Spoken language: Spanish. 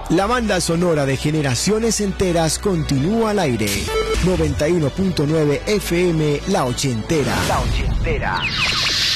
La banda sonora de generaciones enteras continúa al aire. 91.9 FM La Ochentera. La Ochentera.